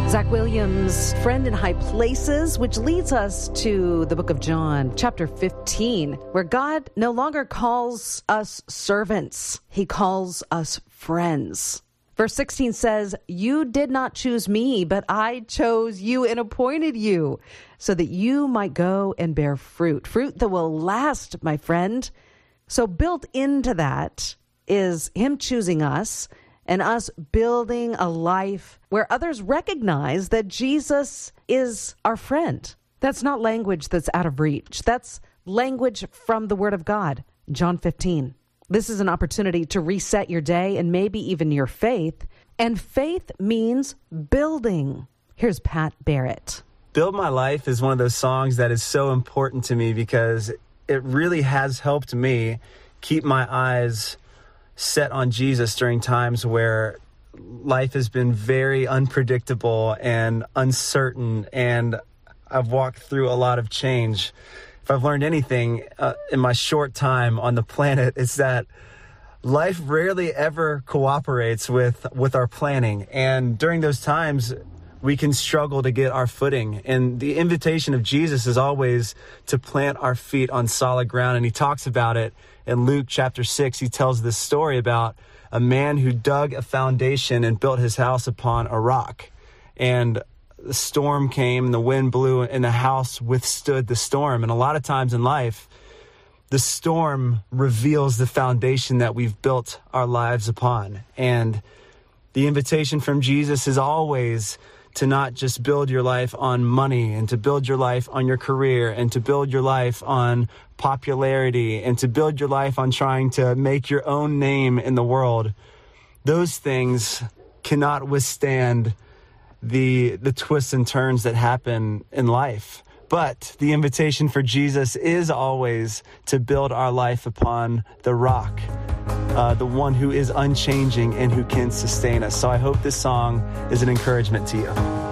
Zach Williams, Friend in High Places, which leads us to the book of John, chapter 15, where God no longer calls us servants. He calls us friends. Verse 16 says, "You did not choose me, but I chose you and appointed you so that you might go and bear fruit that will last, my friend." So built into that is him choosing us and us building a life where others recognize that Jesus is our friend. That's not language that's out of reach. That's language from the Word of God. John 15. This is an opportunity to reset your day and maybe even your faith. And faith means building. Here's Pat Barrett. Build My Life is one of those songs that is so important to me because it really has helped me keep my eyes set on Jesus during times where life has been very unpredictable and uncertain, and I've walked through a lot of change. If I've learned anything in my short time on the planet, it's that life rarely ever cooperates with our planning. And during those times, we can struggle to get our footing. And the invitation of Jesus is always to plant our feet on solid ground. And he talks about it in Luke chapter 6. He tells this story about a man who dug a foundation and built his house upon a rock. And the storm came, the wind blew, and the house withstood the storm. And a lot of times in life, the storm reveals the foundation that we've built our lives upon. And the invitation from Jesus is always to not just build your life on money and to build your life on your career and to build your life on popularity and to build your life on trying to make your own name in the world. Those things cannot withstand the twists and turns that happen in life. But the invitation for Jesus is always to build our life upon the rock, the one who is unchanging and who can sustain us. So I hope this song is an encouragement to you.